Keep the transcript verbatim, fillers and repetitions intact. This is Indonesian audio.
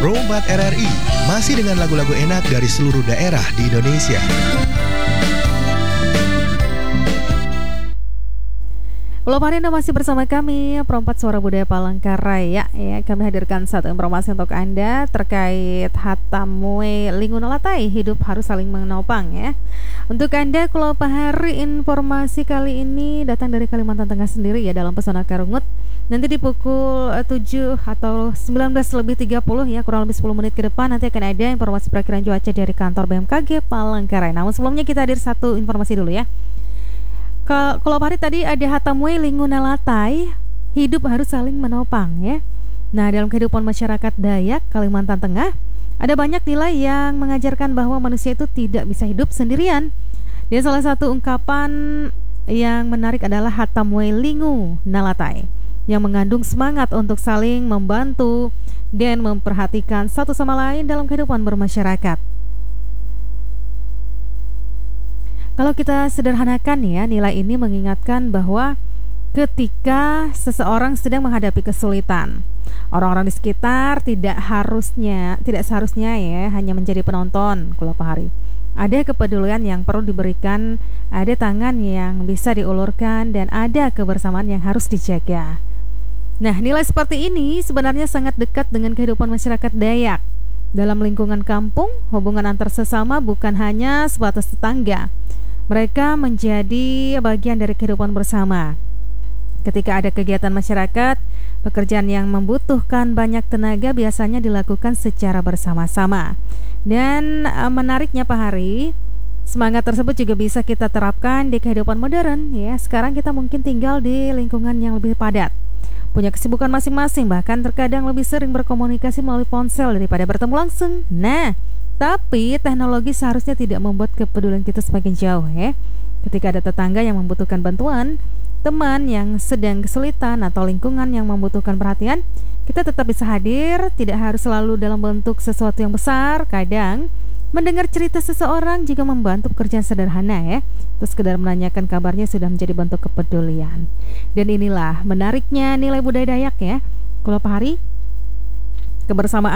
Rombat R R I, masih dengan lagu-lagu enak dari seluruh daerah di Indonesia. Belum hari Anda masih bersama kami, Perompat Suara Budaya Palangkaraya ya. Kami hadirkan satu informasi untuk Anda terkait Hatamue Lingunalatai, hidup harus saling menopang ya. Untuk Anda, kalau hari informasi kali ini datang dari Kalimantan Tengah sendiri ya, dalam Pesona Karungut. Nanti di pukul tujuh atau sembilan belas lebih tiga puluh ya, kurang lebih sepuluh menit ke depan nanti akan ada informasi perakiraan cuaca dari kantor B M K G Palangkaraya. Namun sebelumnya kita hadir satu informasi dulu ya. Kalau hari tadi ada Hatamue Lingunalatai, hidup harus saling menopang ya. Nah, dalam kehidupan masyarakat Dayak Kalimantan Tengah, ada banyak nilai yang mengajarkan bahwa manusia itu tidak bisa hidup sendirian. Dan salah satu ungkapan yang menarik adalah Hatamue Lingunalatai, yang mengandung semangat untuk saling membantu dan memperhatikan satu sama lain dalam kehidupan bermasyarakat. Kalau kita sederhanakan ya, nilai ini mengingatkan bahwa ketika seseorang sedang menghadapi kesulitan, orang-orang di sekitar tidak harusnya, tidak seharusnya ya hanya menjadi penonton. Kalau hari ada kepedulian yang perlu diberikan, ada tangan yang bisa diulurkan, dan ada kebersamaan yang harus dijaga. Nah, nilai seperti ini sebenarnya sangat dekat dengan kehidupan masyarakat Dayak. Dalam lingkungan kampung, hubungan antar sesama bukan hanya sebatas tetangga. Mereka menjadi bagian dari kehidupan bersama. Ketika ada kegiatan masyarakat, pekerjaan yang membutuhkan banyak tenaga biasanya dilakukan secara bersama-sama. Dan e, menariknya Pak Hari, semangat tersebut juga bisa kita terapkan di kehidupan modern ya. Sekarang kita mungkin tinggal di lingkungan yang lebih padat, punya kesibukan masing-masing, bahkan terkadang lebih sering berkomunikasi melalui ponsel daripada bertemu langsung. Nah, tapi teknologi seharusnya tidak membuat kepedulian kita semakin jauh ya. Ketika ada tetangga yang membutuhkan bantuan, teman yang sedang kesulitan, atau lingkungan yang membutuhkan perhatian, kita tetap bisa hadir. Tidak harus selalu dalam bentuk sesuatu yang besar. Kadang mendengar cerita seseorang juga membantu pekerjaan sederhana ya. Terus sekedar menanyakan kabarnya sudah menjadi bentuk kepedulian. Dan inilah menariknya nilai budaya Dayak ya. Kalau Pak Hari, kebersamaan